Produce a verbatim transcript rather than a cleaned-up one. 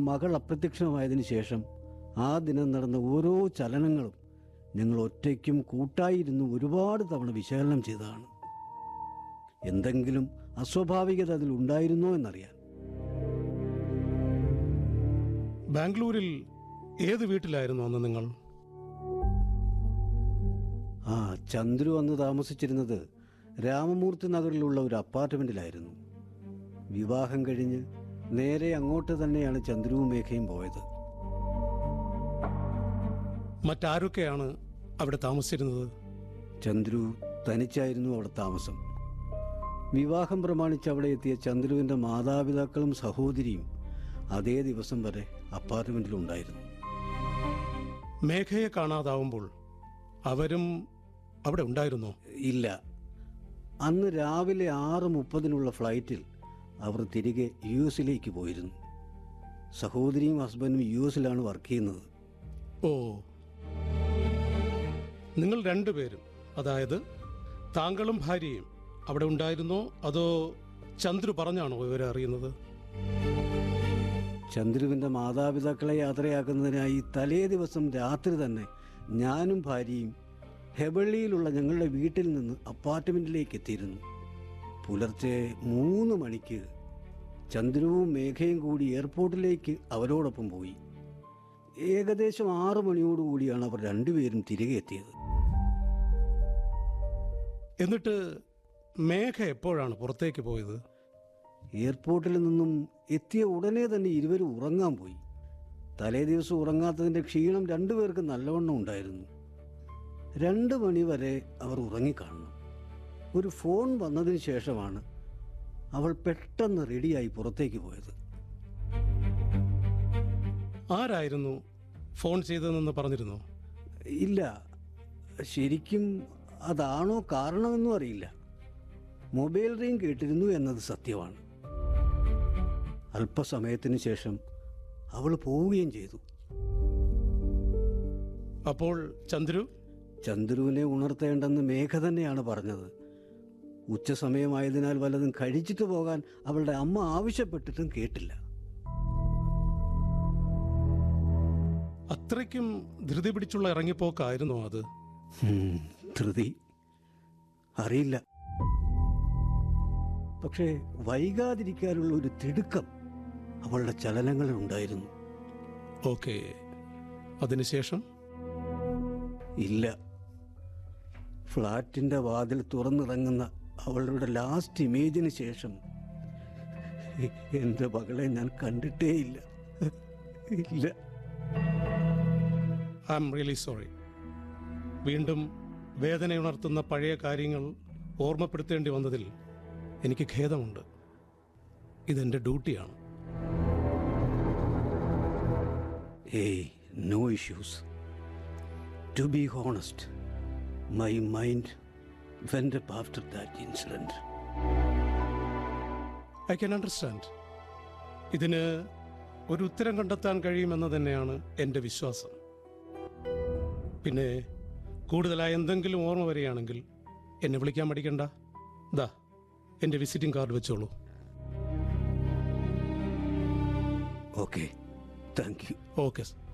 മകൾ അപ്രത്യക്ഷമായതിനു ശേഷം ആ ദിനം നടന്ന ഓരോ ചലനങ്ങളും ഞങ്ങൾ ഒറ്റയ്ക്കും കൂട്ടായിരുന്നു ഒരുപാട് തവണ വിശകലനം ചെയ്തതാണ്. എന്തെങ്കിലും അസ്വാഭാവികത അതിൽ ഉണ്ടായിരുന്നോ എന്നറിയാൻ. ബാംഗ്ലൂരിൽ ഏത് വീട്ടിലായിരുന്നു അന്ന് നിങ്ങൾ? ആ ചന്ദ്രു അന്ന് താമസിച്ചിരുന്നത് രാമമൂർത്തി നഗറിലുള്ള ഒരു അപ്പാർട്ട്മെന്റിലായിരുന്നു. വിവാഹം കഴിഞ്ഞ് നേരെ അങ്ങോട്ട് തന്നെയാണ് ചന്ദ്രുവും മേഘയും പോയത്. മറ്റാരൊക്കെയാണ് അവിടെ താമസിച്ചിരുന്നത്? ചന്ദ്രു തനിച്ചായിരുന്നു അവിടെ താമസം. വിവാഹം പ്രമാണിച്ച് അവിടെ എത്തിയ ചന്ദ്രുവിൻ്റെ മാതാപിതാക്കളും സഹോദരിയും അതേ ദിവസം വരെ അപ്പാർട്ട്മെന്റിലുണ്ടായിരുന്നു. മേഘയെ കാണാതാവുമ്പോൾ അവരും അവിടെ ഉണ്ടായിരുന്നോ? ഇല്ല. അന്ന് രാവിലെ ആറ് മുപ്പതിനുള്ള ഫ്ലൈറ്റിൽ അവർ തിരികെ യു എസിലേക്ക് പോയിരുന്നു. സഹോദരിയും ഹസ്ബൻഡും യു എസിലാണ് വർക്ക് ചെയ്യുന്നത്. ഓ, നിങ്ങൾ രണ്ടുപേരും, അതായത് താങ്കളും ഭാര്യയും അവിടെ ഉണ്ടായിരുന്നോ, അതോ ചന്ദ്രു പറഞ്ഞാണോ ഇവരെ അറിയുന്നത്? ചന്ദ്രുവിൻ്റെ മാതാപിതാക്കളെ യാത്രയാക്കുന്നതിനായി തലേ ദിവസം രാത്രി തന്നെ ഞാനും ഭാര്യയും ഹെബള്ളിയിലുള്ള ഞങ്ങളുടെ വീട്ടിൽ നിന്ന് അപ്പാർട്ട്മെന്റിലേക്ക് എത്തിയിരുന്നു. പുലർച്ചെ മൂന്ന് മണിക്ക് ചന്ദ്രുവും മേഘയും കൂടി എയർപോർട്ടിലേക്ക് അവരോടൊപ്പം പോയി. ഏകദേശം ആറു മണിയോടുകൂടിയാണ് അവർ രണ്ടുപേരും തിരികെ എത്തിയത്. എന്നിട്ട് മേഘ എപ്പോഴാണ് പുറത്തേക്ക് പോയത്? എയർപോർട്ടിൽ നിന്നും എത്തിയ ഉടനെ തന്നെ ഇരുവരും ഉറങ്ങാൻ പോയി. തലേ ദിവസം ഉറങ്ങാത്തതിൻ്റെ ക്ഷീണം രണ്ടുപേർക്കും നല്ലവണ്ണം ഉണ്ടായിരുന്നു. രണ്ട് മണിവരെ അവർ ഉറങ്ങിക്കാണണം. ഒരു ഫോൺ വന്നതിന് ശേഷമാണ് അവൾ പെട്ടെന്ന് റെഡിയായി പുറത്തേക്ക് പോയത്. ആരായിരുന്നു ഫോൺ ചെയ്തതെന്ന് പറഞ്ഞിരുന്നോ? ഇല്ല, ശരിക്കും അതാണോ കാരണമെന്നും അറിയില്ല. മൊബൈൽ റിംഗ് കേട്ടിരുന്നു എന്നത് സത്യമാണ്. അല്പസമയത്തിന് ശേഷം അവൾ പോവുകയും ചെയ്തു. അപ്പോൾ ചന്ദ്രു? ചന്ദ്രുവിനെ ഉണർത്തേണ്ടെന്ന് മേഘ തന്നെയാണ് പറഞ്ഞത്. ഉച്ച സമയമായതിനാൽ വല്ലതും കഴിച്ചിട്ട് പോകാൻ അവളുടെ അമ്മ ആവശ്യപ്പെട്ടിട്ടും കേട്ടില്ല. അത്രയ്ക്കും ധൃതി പിടിച്ചുള്ള ഇറങ്ങിപ്പോക്കായിരുന്നോ അത്? ധൃതി അറിയില്ല, പക്ഷേ വൈകാതിരിക്കാനുള്ള ഒരു തിടുക്കം അവളുടെ ചലനങ്ങളിൽ ഉണ്ടായിരുന്നു. ഓക്കെ, അതിനുശേഷം? ഇല്ല, ഫ്ലാറ്റിന്റെ വാതിൽ തുറന്നിറങ്ങുന്ന അവളുടെ ലാസ്റ്റ് ഇമേജിന് ശേഷം എൻ്റെ മകളെ ഞാൻ കണ്ടിട്ടേ ഇല്ല. ഇല്ല. I am really sorry. വീണ്ടും വേദനയുണർത്തുന്ന പഴയ കാര്യങ്ങൾ ഓർമ്മപ്പെടുത്തേണ്ടി വന്നതിൽ എനിക്ക് ഖേദമുണ്ട്. ഇതെൻ്റെ ഡ്യൂട്ടിയാണ്. ഏയ്, no issues. To be honest, my mind went up after that incident. I can understand. ഇതിന് ഒരു ഉത്തരം കണ്ടെത്താൻ കഴിയുമെന്ന് തന്നെയാണ് എൻ്റെ വിശ്വാസം. പിന്നെ കൂടുതലായി എന്തെങ്കിലും ഓർമ്മ വരികയാണെങ്കിൽ എന്നെ വിളിക്കാൻ മടിക്കണ്ട. ദാ എൻ്റെ വിസിറ്റിംഗ് കാർഡ് വെച്ചോളൂ. Okay, thank you. Okay sir.